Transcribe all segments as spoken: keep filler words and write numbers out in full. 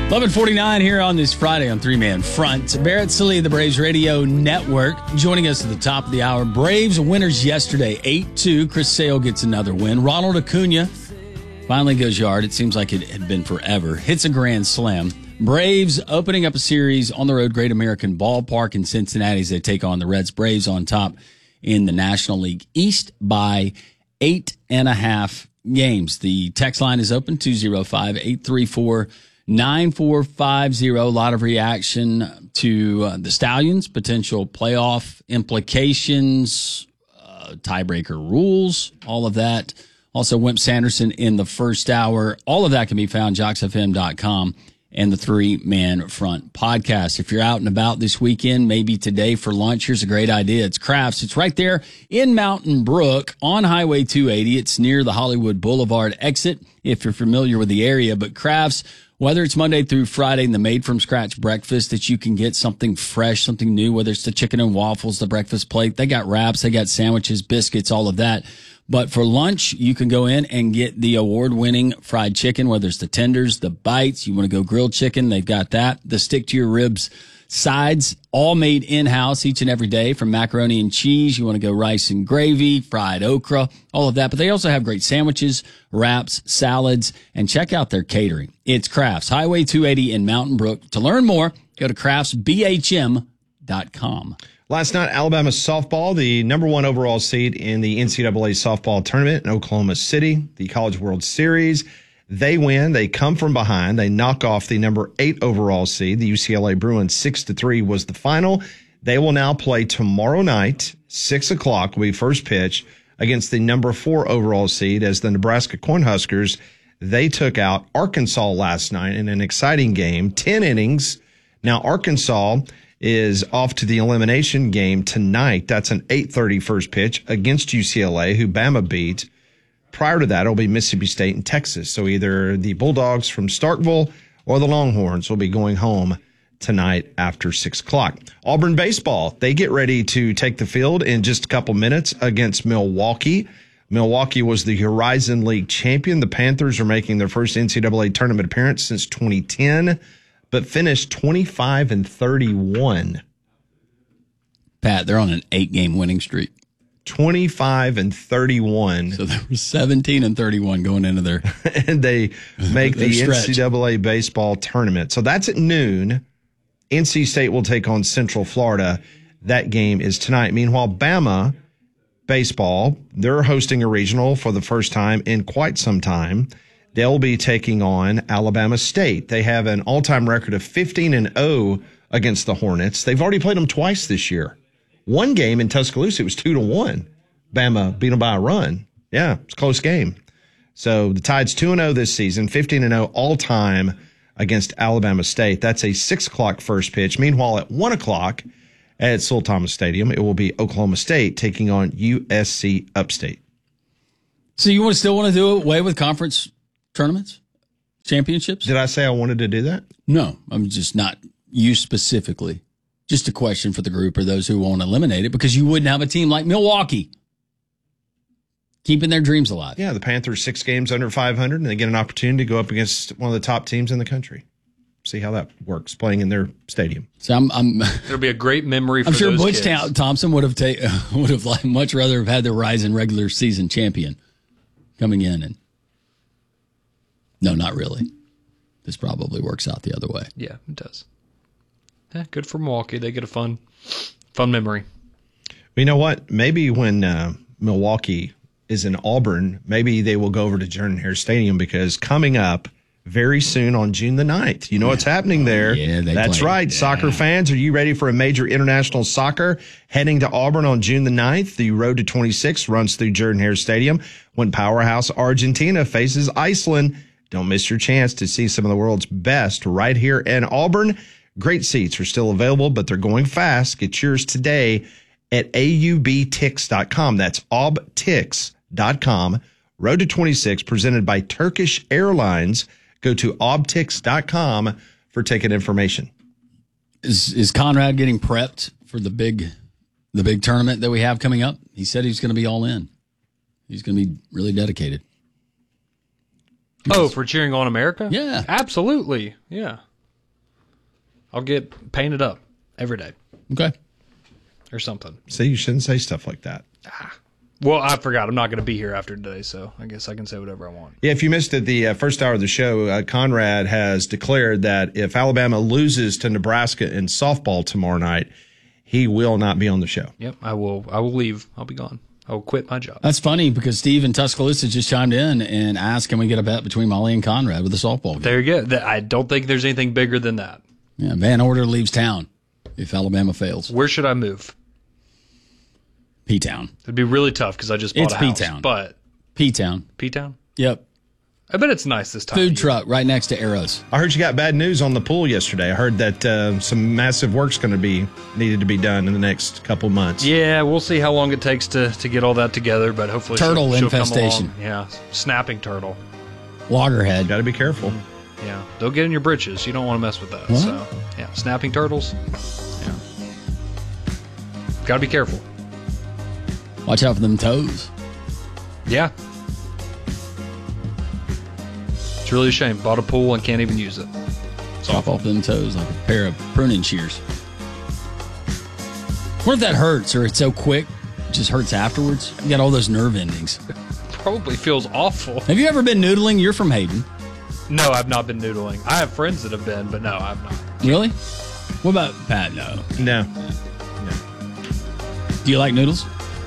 eleven forty-nine here on this Friday on Three Man Front. Barrett Silly of the Braves Radio Network joining us at the top of the hour. Braves winners yesterday, eight two. Chris Sale gets another win. Ronald Acuna finally goes yard. It seems like it had been forever. Hits a grand slam. Braves opening up a series on the road, Great American Ballpark in Cincinnati as they take on the Reds. Braves on top in the National League East by eight and a half games. The text line is open, two oh five, eight three four, nine four five zero. A lot of reaction to uh, the Stallions, potential playoff implications, uh, tiebreaker rules, all of that. Also, Wimp Sanderson in the first hour. All of that can be found, jocks f m dot com and the Three Man Front podcast. If you're out and about this weekend, maybe today for lunch, here's a great idea. It's Crafts. It's right there in Mountain Brook on Highway two eighty. It's near the Hollywood Boulevard exit, if you're familiar with the area. But Crafts, whether it's Monday through Friday and the made-from-scratch breakfast that you can get something fresh, something new, whether it's the chicken and waffles, the breakfast plate, they got wraps, they got sandwiches, biscuits, all of that. But for lunch, you can go in and get the award-winning fried chicken, whether it's the tenders, the bites, you want to go grilled chicken, they've got that. The stick-to-your-ribs sides, all made in-house each and every day, from macaroni and cheese, you want to go rice and gravy, fried okra, all of that. But they also have great sandwiches, wraps, salads, and check out their catering. It's Crafts, Highway two eighty in Mountain Brook. To learn more, go to crafts b h m dot com. Last night, Alabama softball, the number one overall seed in the N C double A softball tournament in Oklahoma City, the College World Series. They win. They come from behind. They knock off the number eight overall seed. The U C L A Bruins six to three was the final. They will now play tomorrow night, six o'clock will be first pitch against the number four overall seed as the Nebraska Cornhuskers. They took out Arkansas last night in an exciting game, ten innings. Now Arkansas is off to the elimination game tonight. That's an eight thirty first pitch against U C L A, who Bama beat. Prior to that, it'll be Mississippi State and Texas. So either the Bulldogs from Starkville or the Longhorns will be going home tonight after six o'clock. Auburn baseball, they get ready to take the field in just a couple minutes against Milwaukee. Milwaukee was the Horizon League champion. The Panthers are making their first N C double A tournament appearance since twenty ten. But finished twenty-five and thirty-one. Pat, they're on an eight-game winning streak. twenty-five and thirty-one. So they were seventeen and thirty-one going into their and they make the stretch. N C double A baseball tournament. So that's at noon. N C State will take on Central Florida. That game is tonight. Meanwhile, Bama baseball, they're hosting a regional for the first time in quite some time. They'll be taking on Alabama State. They have an all-time record of fifteen and oh against the Hornets. They've already played them twice this year. One game in Tuscaloosa, it was two to one. Bama beat them by a run. Yeah, it's a close game. So the Tide's two and oh this season, fifteen and oh all-time against Alabama State. That's a six o'clock first pitch. Meanwhile, at one o'clock at Sul Thomas Stadium, it will be Oklahoma State taking on U S C Upstate. So you want to still want to do away with conference tournaments, championships? Did I say I wanted to do that? No, I'm just not you specifically. Just a question for the group or those who won't eliminate it, because you wouldn't have a team like Milwaukee keeping their dreams alive. Yeah, the Panthers six games under five hundred, and they get an opportunity to go up against one of the top teams in the country. See how that works, playing in their stadium. So I'm, I'm There'll be a great memory for I'm sure those Butch kids. Thompson would have ta- would have like much rather have had the Rising regular season champion coming in, and no, not really. This probably works out the other way. Yeah, it does. Yeah, good for Milwaukee. They get a fun, fun memory. You know what? Maybe when uh, Milwaukee is in Auburn, maybe they will go over to Jordan-Hare Stadium, because coming up very soon on June the ninth, you know what's happening there. Oh, yeah, they That's play. right. Yeah. Soccer fans, are you ready for a major international soccer heading to Auburn on June the ninth? The Road to twenty-six runs through Jordan-Hare Stadium when powerhouse Argentina faces Iceland. Don't miss your chance to see some of the world's best right here in Auburn. Great seats are still available, but they're going fast. Get yours today at A U B tix dot com. That's A U B tix dot com. Road to twenty-six, presented by Turkish Airlines. Go to A U B tix dot com for ticket information. Is is Conrad getting prepped for the big the big tournament that we have coming up? He said he's going to be all in. He's going to be really dedicated. Oh, for cheering on America? Yeah. Absolutely. Yeah. I'll get painted up every day. Okay. Or something. See, you shouldn't say stuff like that. Ah. Well, I forgot. I'm not going to be here after today, so I guess I can say whatever I want. Yeah, if you missed it, the uh, first hour of the show, uh, Conrad has declared that if Alabama loses to Nebraska in softball tomorrow night, he will not be on the show. Yep, I will. I will leave. I'll be gone. I will quit my job. That's funny because Steve in Tuscaloosa just chimed in and asked, can we get a bet between Molly and Conrad with the softball game? There you go. I don't think there's anything bigger than that. Yeah, Van Order leaves town if Alabama fails. Where should I move? P-Town. It'd be really tough because I just bought it's a house. P-Town. But P-Town. P-Town? Yep. I bet it's nice this time. Food truck right next to Arrows. I heard you got bad news on the pool yesterday. I heard that uh, some massive work's going to be needed to be done in the next couple months. Yeah, we'll see how long it takes to, to get all that together, but hopefully turtle she'll, she'll infestation. Come along. Yeah, snapping turtle. Loggerhead. Got to be careful. Yeah, don't get in your britches. You don't want to mess with that. What? So, yeah, snapping turtles. Yeah, got to be careful. Watch out for them toes. Yeah. It's really a shame. Bought a pool and can't even use it. Chop off them toes like a pair of pruning shears. What if that hurts or it's so quick, it just hurts afterwards? You got all those nerve endings. Probably feels awful. Have you ever been noodling? You're from Hayden. No, I've not been noodling. I have friends that have been, but no, I've not. Really? What about Pat? No. No. Do you like noodles?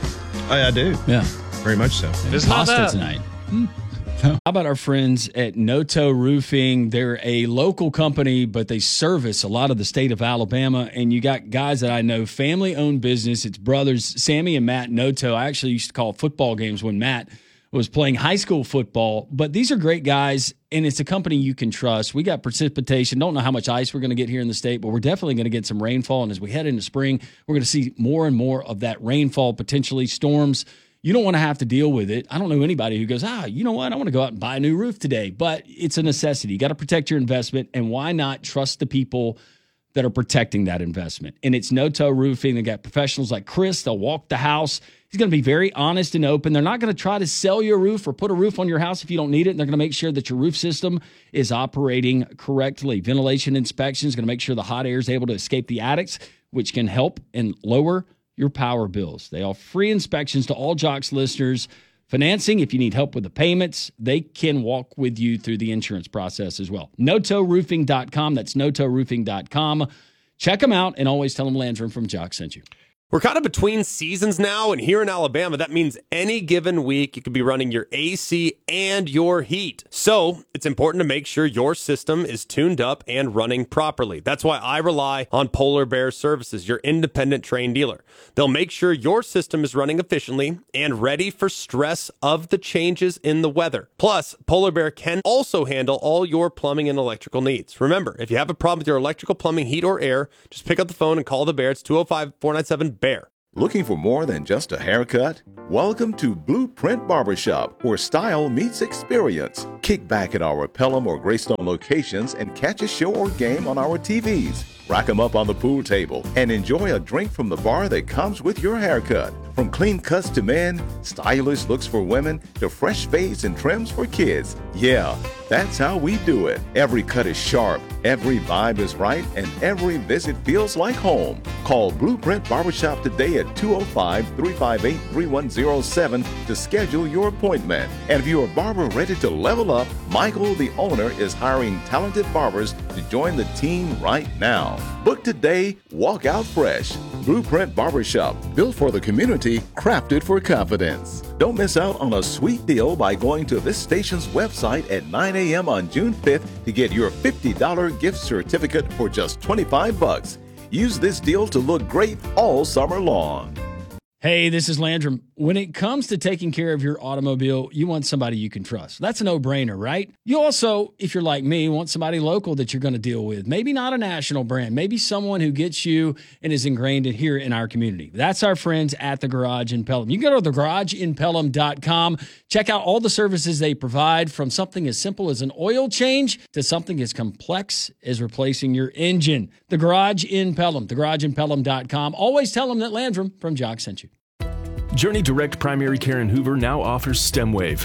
I, I do. Yeah. Very much so. It's not Pasta that. tonight. Hmm. How about our friends at Noto Roofing? They're a local company, but they service a lot of the state of Alabama. And you got guys that I know, family-owned business. It's brothers, Sammy and Matt Noto. I actually used to call football games when Matt was playing high school football. But these are great guys, and it's a company you can trust. We got precipitation. Don't know how much ice we're going to get here in the state, but we're definitely going to get some rainfall. And as we head into spring, we're going to see more and more of that rainfall, potentially storms. You don't want to have to deal with it. I don't know anybody who goes, ah, you know what? I want to go out and buy a new roof today. But it's a necessity. You got to protect your investment. And why not trust the people that are protecting that investment? And it's Noto Roofing. They got professionals like Chris. They'll walk the house. He's going to be very honest and open. They're not going to try to sell you a roof or put a roof on your house if you don't need it. And they're going to make sure that your roof system is operating correctly. Ventilation inspection is going to make sure the hot air is able to escape the attics, which can help and lower your power bills. They offer free inspections to all Jocks listeners. Financing, if you need help with the payments, they can walk with you through the insurance process as well. Noto Roofing dot com. That's Noto Roofing dot com. Check them out and always tell them Landrum from Jocks sent you. We're kind of between seasons now, and here in Alabama, that means any given week you could be running your A C and your heat. So it's important to make sure your system is tuned up and running properly. That's why I rely on Polar Bear Services, your independent trained dealer. They'll make sure your system is running efficiently and ready for stress of the changes in the weather. Plus, Polar Bear can also handle all your plumbing and electrical needs. Remember, if you have a problem with your electrical, plumbing, heat, or air, just pick up the phone and call the Bear. It's two oh five, four nine seven, Bear. Looking for more than just a haircut? Welcome to Blueprint Barbershop, where style meets experience. Kick back at our Pelham or Greystone locations and catch a show or game on our T Vs. Rack them up on the pool table and enjoy a drink from the bar that comes with your haircut. From clean cuts to men, stylish looks for women, to fresh fades and trims for kids. Yeah, that's how we do it. Every cut is sharp, every vibe is right, and every visit feels like home. Call Blueprint Barbershop today at two oh five, three five eight, three one oh seven to schedule your appointment. And if you're a barber ready to level up, Michael, the owner, is hiring talented barbers to join the team right now. Book today, walk out fresh. Blueprint Barbershop, built for the community, crafted for confidence. Don't miss out on a sweet deal by going to this station's website at nine a.m. on June fifth to get your fifty dollars gift certificate for just twenty-five bucks. Use this deal to look great all summer long. Hey, this is Landrum. When it comes to taking care of your automobile, you want somebody you can trust. That's a no-brainer, right? You also, if you're like me, want somebody local that you're going to deal with. Maybe not a national brand. Maybe someone who gets you and is ingrained in here in our community. That's our friends at The Garage in Pelham. You can go to the garage in pelham dot com. Check out all the services they provide, from something as simple as an oil change to something as complex as replacing your engine. The Garage in Pelham, the garage in pelham dot com. Always tell them that Landrum from Jocks sent you. Journey Direct Primary Care in Hoover now offers StemWave,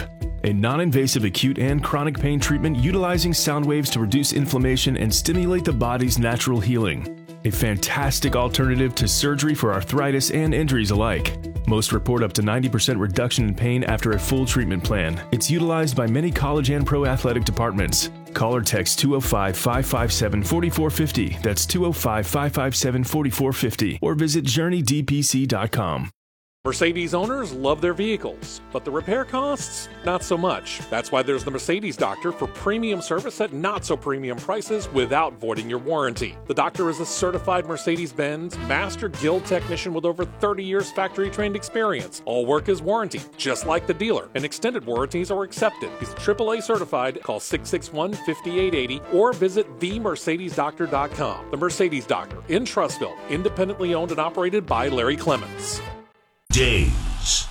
a non-invasive acute and chronic pain treatment utilizing sound waves to reduce inflammation and stimulate the body's natural healing. A fantastic alternative to surgery for arthritis and injuries alike. Most report up to ninety percent reduction in pain after a full treatment plan. It's utilized by many college and pro athletic departments. Call or text two oh five, five five seven, four four five oh. That's two oh five, five five seven, four four five oh. Or visit journey d p c dot com. Mercedes owners love their vehicles, but the repair costs, not so much. That's why there's the Mercedes Doctor for premium service at not so premium prices without voiding your warranty. The Doctor is a certified Mercedes-Benz Master Guild technician with over thirty years factory-trained experience. All work is warranted, just like the dealer, and extended warranties are accepted. He's triple A certified. Call six six one, five eight eight zero or visit the mercedes doctor dot com. The Mercedes Doctor in Trussville, independently owned and operated by Larry Clements. Days.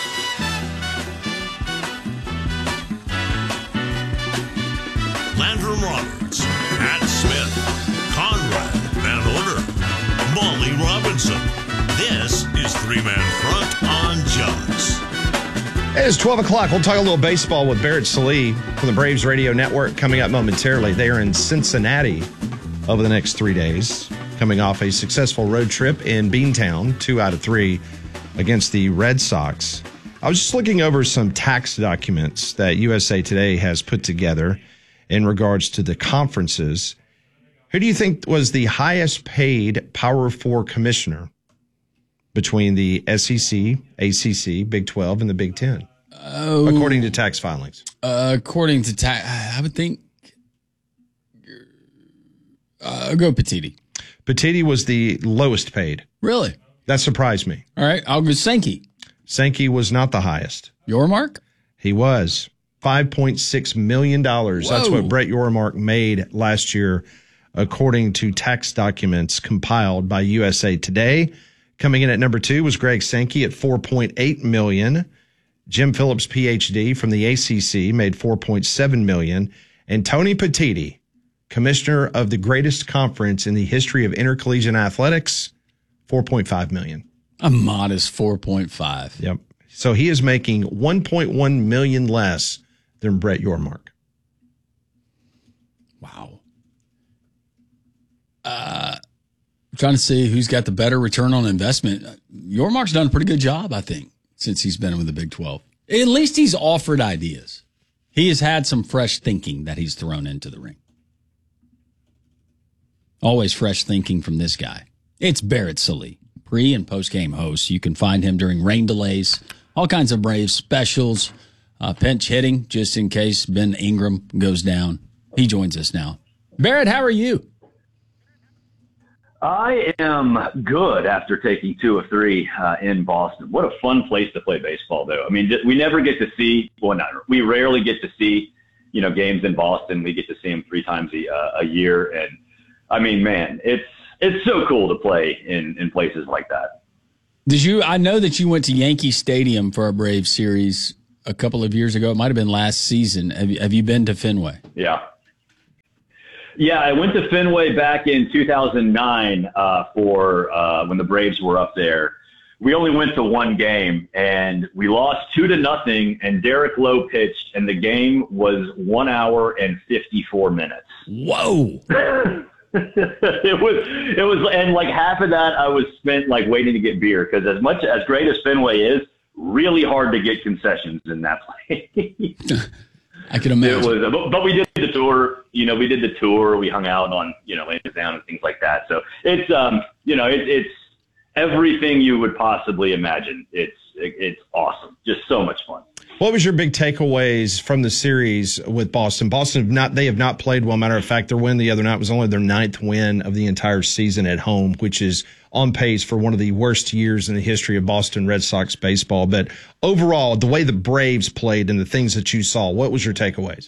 Landrum Roberts, Pat Smith, Conrad Van Order, Molly Robinson. This is Three Man Front on Jugs. It is twelve o'clock. We'll talk a little baseball with Barrett Sallee from the Braves Radio Network coming up momentarily. They are in Cincinnati over the next three days, coming off a successful road trip in Beantown, two out of three against the Red Sox. I was just looking over some tax documents that U S A Today has put together in regards to the conferences. Who do you think was the highest paid Power Four commissioner between the S E C, A C C, Big twelve, and the Big Ten, oh, according to tax filings? Uh, according to tax, I would think uh, go Petitti. Petitti was the lowest paid. Really? That surprised me. All right, I'll go Sankey. Sankey was not the highest. Yormark? He was. five point six million dollars. Whoa. That's what Brett Yormark made last year, according to tax documents compiled by U S A Today. Coming in at number two was Greg Sankey at four point eight million dollars. Jim Phillips, P H D, from the A C C, made four point seven million dollars. And Tony Petitti, commissioner of the greatest conference in the history of intercollegiate athletics, four point five million dollars. A modest four point five. Yep. So he is making one point one million dollars less than Brett Yormark. Wow. Uh, I'm trying to see who's got the better return on investment. Yormark's done a pretty good job, I think, since he's been with the Big twelve. At least he's offered ideas. He has had some fresh thinking that he's thrown into the ring. Always fresh thinking from this guy. It's Barrett Sallee, pre- and post-game host. You can find him during rain delays, all kinds of Braves specials, uh, pinch hitting, just in case Ben Ingram goes down. He joins us now. Barrett, how are you? I am good after taking two of three uh, in Boston. What a fun place to play baseball, though. I mean, we never get to see, well, not, we rarely get to see, you know, games in Boston. We get to see them three times a, uh, a year. And, I mean, man, it's, It's so cool to play in, in places like that. Did you? I know that you went to Yankee Stadium for a Braves series a couple of years ago. It might have been last season. Have you, have you been to Fenway? Yeah. Yeah, I went to Fenway back in two thousand nine uh, for uh, when the Braves were up there. We only went to one game, and we lost two to nothing, and Derek Lowe pitched, and the game was one hour and fifty-four minutes. Whoa. it was, it was, and like half of that I was spent like waiting to get beer, because as much as great as Fenway is, really hard to get concessions in that place. I can imagine. It was, but, but we did the tour. You know, we did the tour. We hung out on, you know, Lansdowne and things like that. So it's, um, you know, it, it's everything you would possibly imagine. It's, it, it's awesome. Just so much fun. What was your big takeaways from the series with Boston? Boston have not, they have not played well. Matter of fact, their win the other night was only their ninth win of the entire season at home, which is on pace for one of the worst years in the history of Boston Red Sox baseball. But overall, the way the Braves played and the things that you saw, what was your takeaways?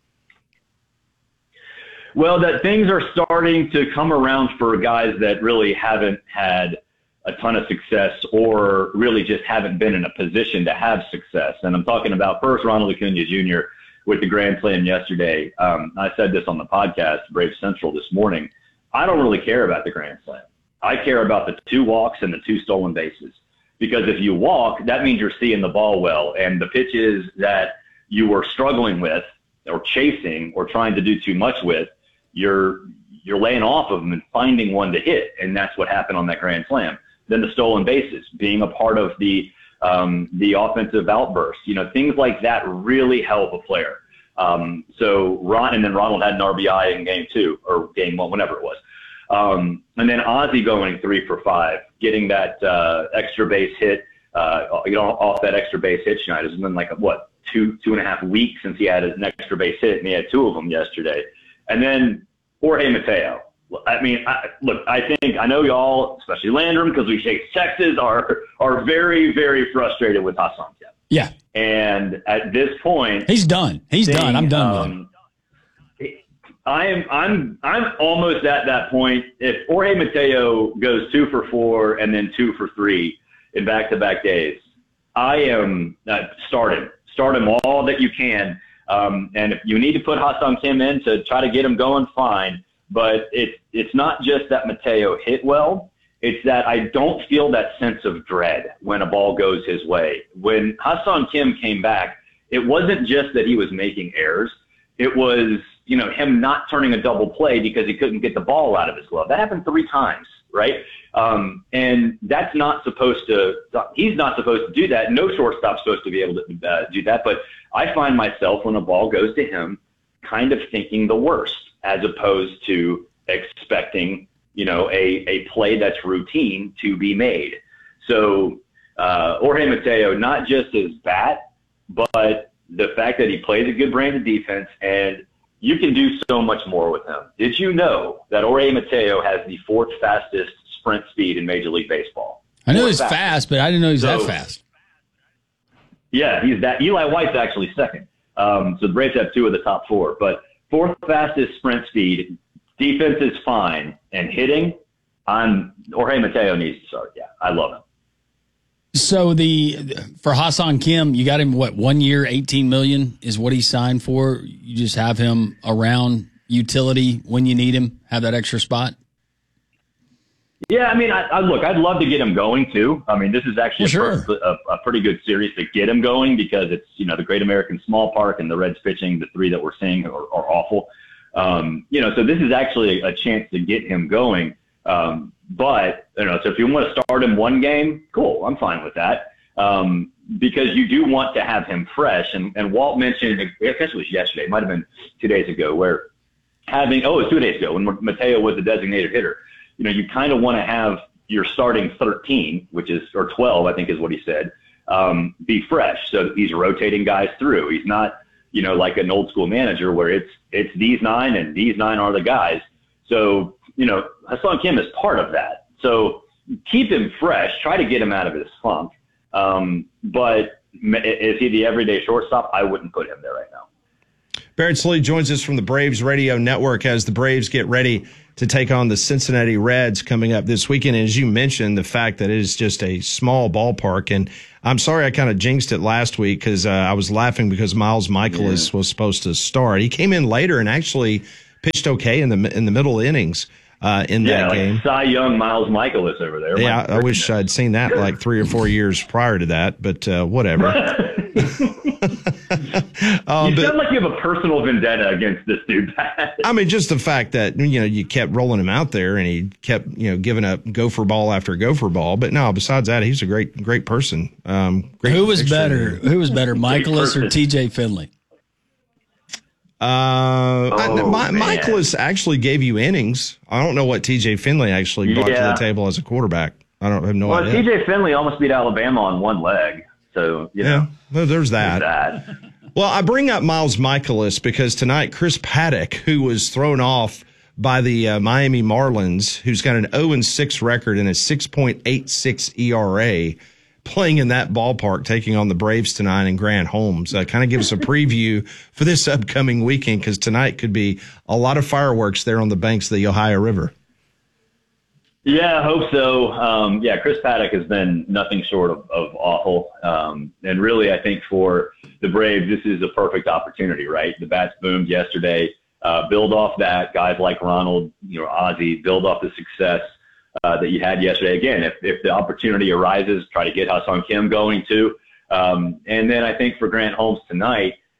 Well, that things are starting to come around for guys that really haven't had a ton of success or really just haven't been in a position to have success. And I'm talking about first Ronald Acuna Junior with the Grand Slam yesterday. Um, I said this on the podcast, Brave Central, this morning. I don't really care about the Grand Slam. I care about the two walks and the two stolen bases, because if you walk, that means you're seeing the ball well. And the pitches that you were struggling with or chasing or trying to do too much with, you're you're laying off of them and finding one to hit, and that's what happened on that grand slam. Then the stolen bases, being a part of the um, the offensive outburst, you know, things like that really help a player. Um, so Ron, and then Ronald had an R B I in game two or game one, whenever it was. Um, and then Ozzie going three for five, getting that uh, extra base hit, uh, you know, off that extra base hit tonight. It's been like, what, two, two and a half weeks since he had an extra base hit, and he had two of them yesterday. And then Jorge Mateo. I mean, I, look, I think, I know y'all, especially Landrum, because we shake Texas, are are very, very frustrated with Ha-Seong Kim. Yeah. And at this point, he's done. He's seeing, done. I'm done um, with him. I am I'm I'm almost at that point. If Jorge Mateo goes two for four and then two for three in back-to-back days, I am uh, start him. Start him all that you can. Um, and if you need to put Ha-Seong Kim in to try to get him going, fine. But it's it's not just that Mateo hit well. It's that I don't feel that sense of dread when a ball goes his way. When Ha-Seong Kim came back, it wasn't just that he was making errors. It was, you know, him not turning a double play because he couldn't get the ball out of his glove. That happened three times, right? Um, and that's not supposed to – he's not supposed to do that. No shortstop's supposed to be able to uh, do that. But I find myself, when a ball goes to him, kind of thinking the worst as opposed to expecting, you know, a, a play that's routine to be made. So uh, Jorge Mateo, not just his bat, but the fact that he plays a good brand of defense, and you can do so much more with him. Did you know that Jorge Mateo has the fourth fastest sprint speed in Major League Baseball? I know Fourth he's fastest. fast, but I didn't know he's So- that fast. Yeah, he's that. Eli White's actually second. Um, so the Braves have two of the top four. But fourth fastest sprint speed, defense is fine, and hitting, I'm Jorge Mateo needs to start. Yeah, I love him. So the for Ha-Seong Kim, you got him what one year, eighteen million is what he signed for. You just have him around utility when you need him, have that extra spot. Yeah, I mean, I, I look, I'd love to get him going too. I mean, this is actually Well, a, sure. a, a pretty good series to get him going because it's, you know, the Great American Small Park and the Reds pitching, the three that we're seeing are, are awful. Um, you know, so this is actually a chance to get him going. Um, but, you know, so if you want to start him one game, cool, I'm fine with that. Um, because you do want to have him fresh. And, and Walt mentioned, I guess it was yesterday, it might have been two days ago, where having, oh, it was two days ago when Mateo was the designated hitter. You know, you kind of want to have your starting thirteen, which is, or twelve, I think is what he said, um, be fresh. So he's rotating guys through. He's not, you know, like an old school manager where it's, it's these nine and these nine are the guys. So, you know, Ha-Seong Kim is part of that. So keep him fresh, try to get him out of his funk. Um, but is he the everyday shortstop? I wouldn't put him there right now. Barrett Sallee joins us from the Braves Radio Network as the Braves get ready to take on the Cincinnati Reds coming up this weekend. And as you mentioned, the fact that it is just a small ballpark. And I'm sorry I kind of jinxed it last week because uh, I was laughing because Miles Michaelis yeah. was supposed to start. He came in later and actually pitched okay in the in the middle innings uh, in yeah, that like game. Cy Young, Miles Michaelis over there. Yeah, I, I wish I'd seen that like three or four years prior to that, but uh, whatever. um, you but, sound like you have a personal vendetta against this dude, Pat. I mean, just the fact that, you know, you kept rolling him out there and he kept, you know, giving up gopher ball after gopher ball. But no, besides that, he's a great, great person. Um, great Who was better? Who was better, Michaelis or T J Finley? Uh, oh, I, my, man. Michaelis actually gave you innings. I don't know what T J Finley actually brought Yeah. to the table as a quarterback. I don't have no well, idea. T J Finley almost beat Alabama on one leg. So, you know, Yeah, well, there's that. there's that. Well, I bring up Miles Michaelis because tonight Chris Paddock, who was thrown off by the uh, Miami Marlins, who's got an oh and six record and a six point eight six E R A, playing in that ballpark, taking on the Braves tonight in Grant Holmes, uh, kind of gives us a preview for this upcoming weekend because tonight could be a lot of fireworks there on the banks of the Ohio River. Yeah, I hope so. Um, yeah, Chris Paddock has been nothing short of, of awful. Um, and really, I think for the Braves, this is a perfect opportunity, right? The bats boomed yesterday. Uh, build off that. Guys like Ronald, you know, Ozzie, build off the success uh, that you had yesterday. Again, if, if the opportunity arises, try to get Ha-Seong Kim going too. Um, and then I think for Grant Holmes tonight,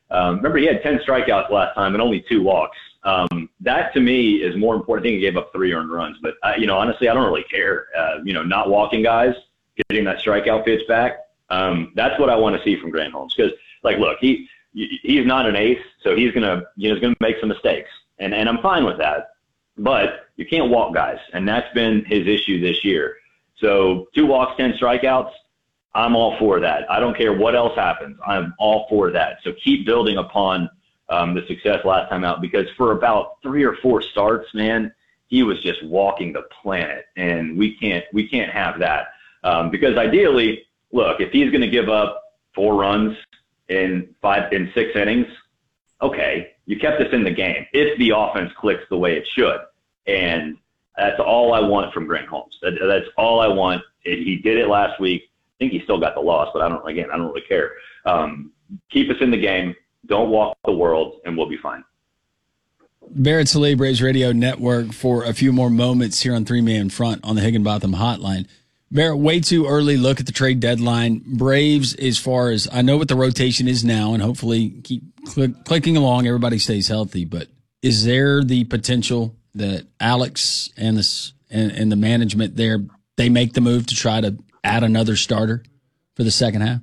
Um, remember, he had ten strikeouts last time and only two walks. Um, that to me is more important. I think he gave up three earned runs, but uh, you know, honestly, I don't really care. Uh, you know, not walking guys, getting that strikeout pitch back. Um, that's what I want to see from Grant Holmes. Cause like, look, he, he's not an ace, so he's going to, you know, he's going to make some mistakes, and, and I'm fine with that, but you can't walk guys. And that's been his issue this year. So two walks, ten strikeouts. I'm all for that. I don't care what else happens. I'm all for that. So keep building upon Um, the success last time out, because for about three or four starts, man, he was just walking the planet, and we can't we can't have that. Um, because ideally, look, if he's going to give up four runs in five in six innings, okay, you kept us in the game if the offense clicks the way it should, and that's all I want from Grant Holmes. That, that's all I want. He did it last week. I think he still got the loss, but I don't. Again, I don't really care. Um, keep us in the game. Don't walk the world, and we'll be fine. Barrett Sallee, Braves Radio Network, for a few more moments here on Three Man Front on the Higginbotham Hotline. Barrett, way too early look at the trade deadline. Braves, as far as I know what the rotation is now, and hopefully keep cl- clicking along, everybody stays healthy, but is there the potential that Alex and, this, and, and the management there, they make the move to try to add another starter for the second half?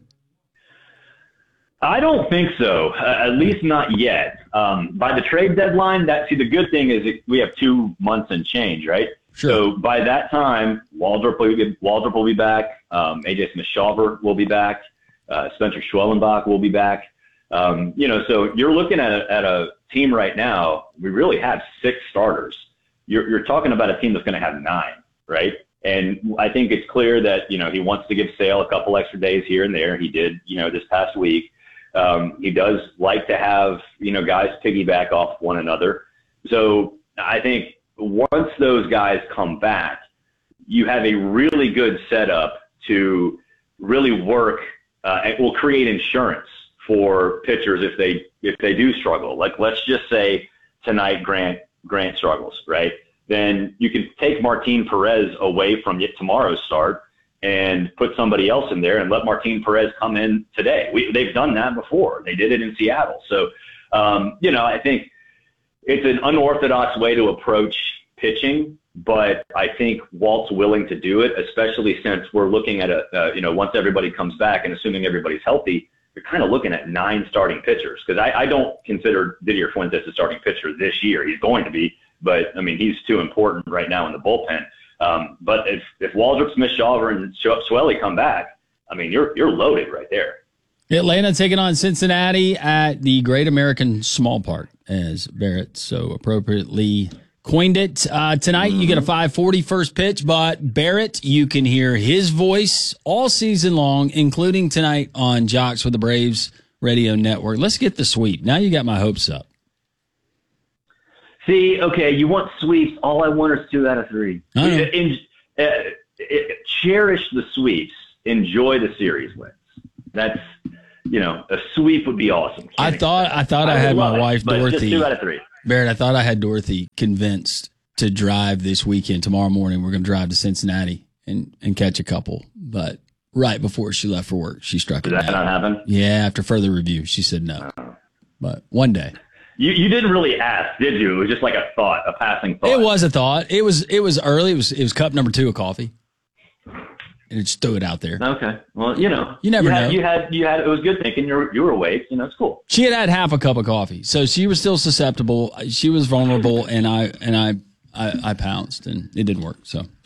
I don't think so, uh, at least not yet. Um, by the trade deadline, that see the good thing is it, we have two months and change, right? Sure. So by that time, Waldrop will be, Waldrop will be back. Um, A J Smith-Shawver will be back. Uh, Spencer Schwellenbach will be back. Um, you know, so you're looking at a, at a team right now. We really have six starters. You're, you're talking about a team that's going to have nine, right? And I think it's clear that, you know, he wants to give Sale a couple extra days here and there. He did, you know, this past week. Um, he does like to have, you know, guys piggyback off one another. So I think once those guys come back, you have a really good setup to really work. Uh, it will create insurance for pitchers if they if they do struggle. Like, let's just say tonight Grant Grant struggles, right? Then you can take Martin Perez away from tomorrow's start and put somebody else in there and let Martin Perez come in today. We, they've done that before. They did it in Seattle. So, um, you know, I think it's an unorthodox way to approach pitching, but I think Walt's willing to do it, especially since we're looking at a, uh, you know, once everybody comes back and assuming everybody's healthy, you're kind of looking at nine starting pitchers. Because I, I don't consider Didier Fuentes a starting pitcher this year. He's going to be, but, I mean, he's too important right now in the bullpen. Um, but if, if Waldrop, Smith-Shawver, and Swelly come back, I mean, you're you're loaded right there. Atlanta taking on Cincinnati at the Great American Small Park, as Barrett so appropriately coined it. Uh, tonight, mm-hmm. you get a five forty first pitch, but Barrett, you can hear his voice all season long, including tonight on Jocks with the Braves Radio Network. Let's get the sweep. Now you got my hopes up. See, okay, you want sweeps. All I want is two out of three. In, uh, cherish the sweeps. Enjoy the series wins. That's, you know, a sweep would be awesome. I thought I thought I, I had my wife, it, Dorothy. Just two out of three. Barrett, I thought I had Dorothy convinced to drive this weekend. Tomorrow morning, we're going to drive to Cincinnati and, and catch a couple. But right before she left for work, she struck it down. Did that not happen? Yeah, after further review, she said no. Oh. But one day. You you didn't really ask, did you? It was just like a thought, a passing thought. It was a thought. It was it was early. It was it was cup number two of coffee, and it just threw it out there. Okay. Well, you know, you never you had, know. You had you had it was good thinking. You were you were awake. You know, it's cool. She had had half a cup of coffee, so she was still susceptible. She was vulnerable, and I and I I, I pounced, and it didn't work. So